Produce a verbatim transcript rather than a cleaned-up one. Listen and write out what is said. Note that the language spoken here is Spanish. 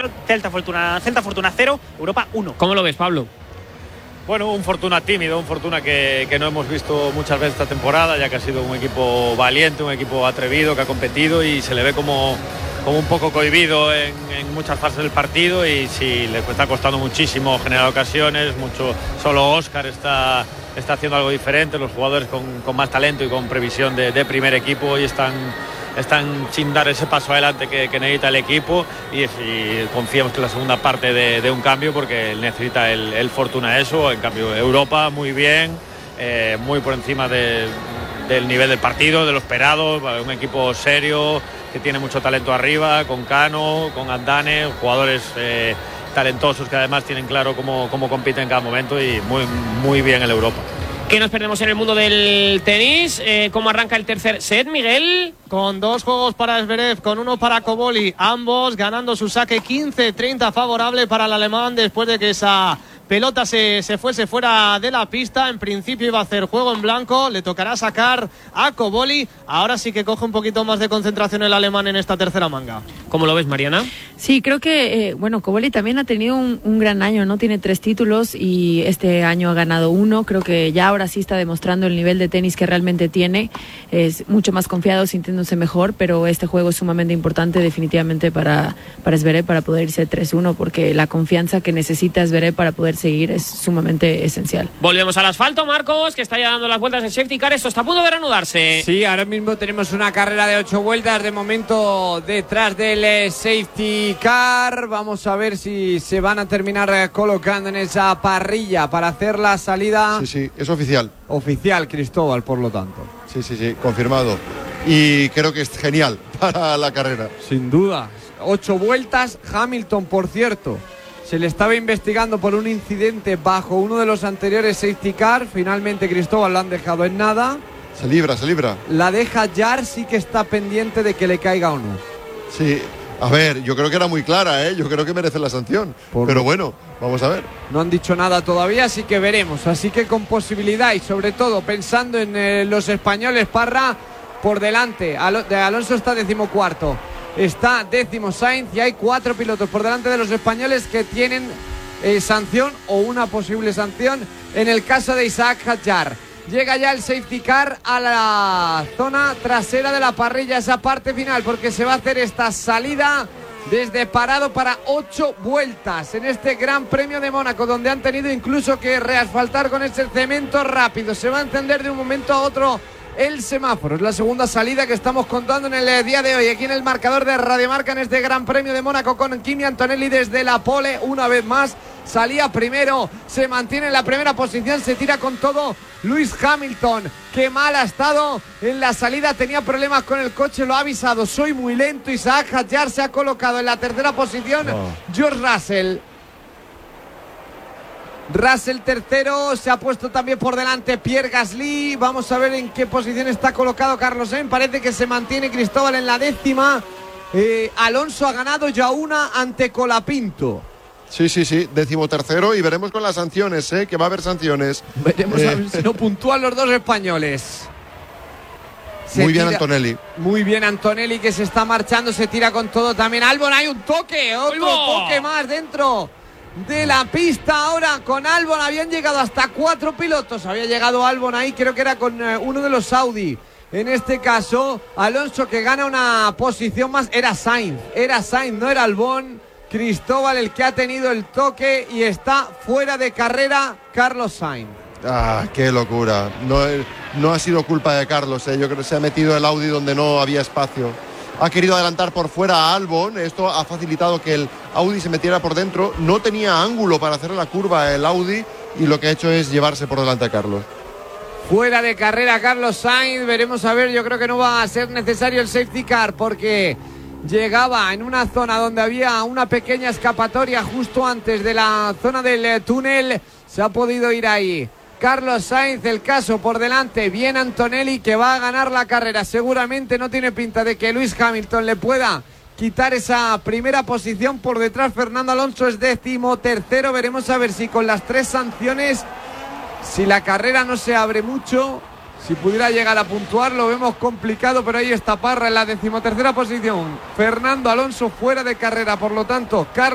cero, Celta Fortuna, Celta Fortuna cero, Europa uno. ¿Cómo lo ves, Pablo? Bueno, un Fortuna tímido, un Fortuna que, que no hemos visto muchas veces esta temporada, ya que ha sido un equipo valiente, un equipo atrevido, que ha competido y se le ve como, como un poco cohibido en, en muchas fases del partido, y sí, le está costando muchísimo generar ocasiones, mucho. Solo Óscar está, está haciendo algo diferente, los jugadores con, con más talento y con previsión de, de primer equipo hoy están... están sin dar ese paso adelante que, que necesita el equipo, y, y confiamos que la segunda parte de, de un cambio, porque necesita el, el Fortuna eso. En cambio Europa muy bien, eh, muy por encima de, del nivel del partido, de lo esperado, un equipo serio que tiene mucho talento arriba, con Cano, con Andane, jugadores eh, talentosos que además tienen claro cómo, cómo compiten en cada momento, y muy, muy bien el Europa. ¿Qué nos perdemos en el mundo del tenis? Eh, ¿Cómo arranca el tercer set, Miguel? Con dos juegos para Zverev, con uno para Cobolli, ambos ganando su saque quince treinta favorable para el alemán, después de que esa pelota se, se fuese fuera de la pista. En principio iba a hacer juego en blanco, le tocará sacar a Cobolli. Ahora sí que coge un poquito más de concentración el alemán en esta tercera manga. ¿Cómo lo ves, Mariana? Sí, creo que, eh, bueno, Cobolli también ha tenido un, un gran año, ¿no? Tiene tres títulos y este año ha ganado uno. Creo que ya ahora sí está demostrando el nivel de tenis que realmente tiene. Es mucho más confiado, sintiéndose mejor, pero este juego es sumamente importante definitivamente para, para Zverev, para poder irse tres uno, porque la confianza que necesita Zverev para poder seguir es sumamente esencial. Volvemos al asfalto, Marcos, que está ya dando las vueltas en safety car. Esto está a punto de reanudarse. Sí, ahora mismo tenemos una carrera de ocho vueltas, de momento detrás del eh, safety car. Vamos a ver si se van a terminar eh, colocando en esa parrilla para hacer la salida. Sí, sí, es oficial. Oficial, Cristóbal, por lo tanto. Sí, sí, sí, confirmado. Y creo que es genial para la carrera. Sin duda. Ocho vueltas. Hamilton, por cierto, se le estaba investigando por un incidente bajo uno de los anteriores safety car. Finalmente, Cristóbal, lo han dejado en nada. Se libra, se libra. La deja Jar, sí que está pendiente de que le caiga o no. Sí, a ver, yo creo que era muy clara, ¿eh? Yo creo que merece la sanción. Por... Pero bueno, vamos a ver. No han dicho nada todavía, así que veremos. Así que con posibilidad, y sobre todo pensando en eh, los españoles, Parra por delante. Al- de Alonso está decimocuarto. Está décimo Sainz, y hay cuatro pilotos por delante de los españoles que tienen eh, sanción o una posible sanción en el caso de Isaac Hadjar. Llega ya el safety car a la zona trasera de la parrilla, esa parte final, porque se va a hacer esta salida desde parado para ocho vueltas en este Gran Premio de Mónaco, donde han tenido incluso que reasfaltar con ese cemento rápido. Se va a encender de un momento a otro el semáforo. Es la segunda salida que estamos contando en el día de hoy aquí en el marcador de Radio Marca, en este Gran Premio de Mónaco, con Kimi Antonelli desde la pole una vez más. Salía primero, se mantiene en la primera posición, se tira con todo Lewis Hamilton, que mal ha estado en la salida, tenía problemas con el coche, lo ha avisado, soy muy lento. Isaac Hadjar se ha colocado en la tercera posición. oh. George Russell Russell tercero, se ha puesto también por delante Pierre Gasly. Vamos a ver en qué posición está colocado Carlos Sainz. Parece que se mantiene Cristóbal en la décima. eh, Alonso ha ganado ya una ante Colapinto. Sí, sí, sí, décimo tercero, y veremos con las sanciones, ¿eh? Que va a haber sanciones. Veremos eh. a ver si no puntúan los dos españoles. Se Muy bien tira, Antonelli. Muy bien Antonelli, que se está marchando, se tira con todo también. Albon, hay un toque, otro ¡Olvo! toque más dentro de la pista. Ahora con Albon habían llegado hasta cuatro pilotos. Había llegado Albon ahí, creo que era con eh, uno de los Audi. En este caso, Alonso, que gana una posición más. Era Sainz, era Sainz, no era Albon. Cristóbal el que ha tenido el toque y está fuera de carrera Carlos Sainz. Ah, qué locura. No, no ha sido culpa de Carlos, ¿eh? Yo creo que se ha metido el Audi donde no había espacio. Ha querido adelantar por fuera a Albon. Esto ha facilitado que el Audi se metiera por dentro. No tenía ángulo para hacer la curva el Audi, y lo que ha hecho es llevarse por delante a Carlos. Fuera de carrera Carlos Sainz. Veremos a ver, yo creo que no va a ser necesario el safety car, porque llegaba en una zona donde había una pequeña escapatoria justo antes de la zona del túnel. Se ha podido ir ahí Carlos Sainz, el caso por delante. Bien Antonelli, que va a ganar la carrera. Seguramente no tiene pinta de que Lewis Hamilton le pueda quitar esa primera posición. Por detrás Fernando Alonso es décimo tercero. Veremos a ver si con las tres sanciones, si la carrera no se abre mucho, si pudiera llegar a puntuar, lo vemos complicado, pero ahí está Parra en la decimotercera posición. Fernando Alonso fuera de carrera, por lo tanto, Carlos